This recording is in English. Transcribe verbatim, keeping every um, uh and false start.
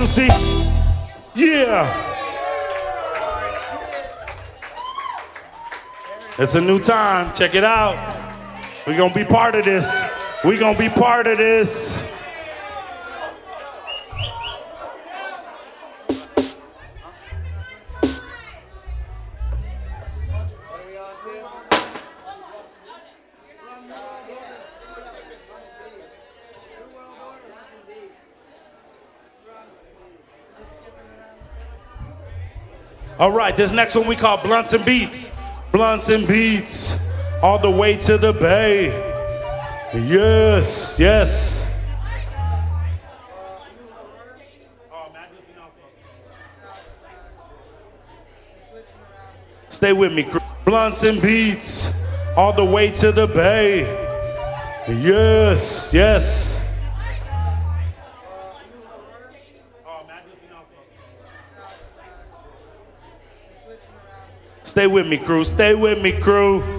Juicy. Yeah. It's a new time. Check it out. We're going to be part of this. We're going to be part of this. All right, this next one we call Blunts and Beats. Blunts and Beats, all the way to the Bay. Yes, yes. Stay with me. Blunts and Beats, all the way to the Bay. Yes, yes. Stay with me, crew. Stay with me, crew.